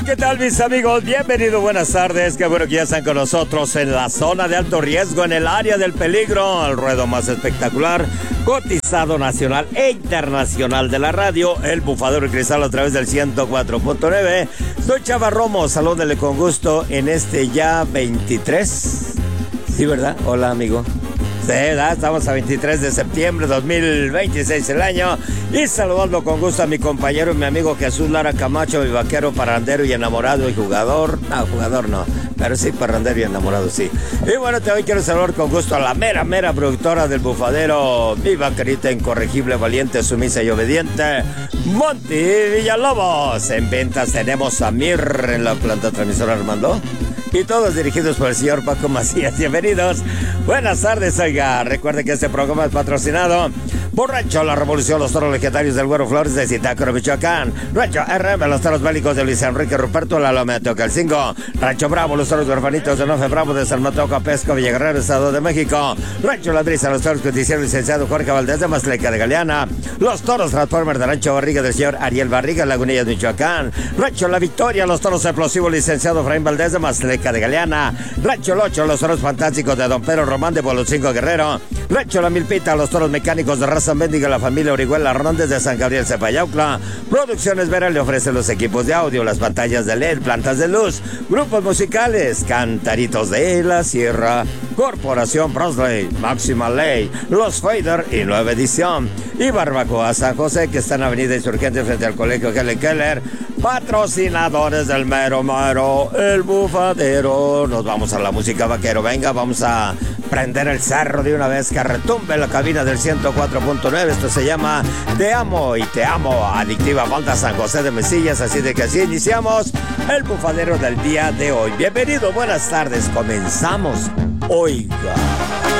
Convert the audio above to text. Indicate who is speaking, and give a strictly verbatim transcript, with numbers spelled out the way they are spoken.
Speaker 1: ¿qué tal, mis amigos? Bienvenidos, buenas tardes. Qué bueno que ya están con nosotros en la zona de alto riesgo, en el área del peligro, el ruedo más espectacular, cotizado nacional e internacional de la radio, el Bufadero y Cristal a través del ciento cuatro punto nueve. Soy Chava Romo, salúdele con gusto en este ya veintitrés. Sí, ¿verdad? Hola, amigo. Sí, ¿verdad? Estamos a veintitrés de septiembre de dos mil veintiséis el año. Y saludando con gusto a mi compañero y mi amigo Jesús Lara Camacho, mi vaquero, parrandero y enamorado y jugador. No, jugador no, pero sí parrandero y enamorado, sí. Y bueno, te hoy quiero saludar con gusto a la mera, mera productora del Bufadero, mi vaquerita incorregible, valiente, sumisa y obediente, Monty Villalobos. En ventas tenemos a Mir en la planta transmisora Armando. Y todos dirigidos por el señor Paco Macías. Bienvenidos. Buenas tardes, oiga. Recuerde que este programa es patrocinado por Rancho La Revolución, los toros legendarios del Güero Flores de Zitácuaro, Michoacán. Rancho R M, los toros bélicos de Luis Enrique Ruperto, La Loma de Tocalcingo. Rancho Bravo, los toros huerfanitos de Nofe Bravo de San Mateo Capesco, Villaguerrero, Estado de México. Rancho Ladriza, los toros que hicieron el licenciado Jorge Valdés de Mazleca de Galeana. Los toros Transformers de Rancho Barriga del señor Ariel Barriga, Lagunillas, Michoacán. Rancho La Victoria, los toros explosivos, licenciado Efraín Valdés de Mazleca de Galeana. Rancho Locho, los toros fantásticos de Don Pedro Román de Bolotzingo Guerrero. Rancho La Milpita, los toros mecánicos de raza mendiga, la familia Orihuela Hernández de San Gabriel Cepayaucla. Producciones Vera le ofrece los equipos de audio, las pantallas de L E D, plantas de luz, grupos musicales, Cantaritos de la Sierra, Corporación Prosley, Máxima Ley, Los Fader y Nueva Edición. Y Barbacoa San José, que está en Avenida Insurgente frente al Colegio Helen Keller. Patrocinadores del mero mero, el Bufadero. Nos vamos a la música, vaquero. Venga, vamos a prender el cerro de una vez, que retumbe la cabina del ciento cuatro punto nueve. Esto se llama Te Amo y Te Amo, Adictiva Banda San José de Mesillas. Así de que así iniciamos el Bufadero del día de hoy. Bienvenido, buenas tardes, comenzamos. Oiga.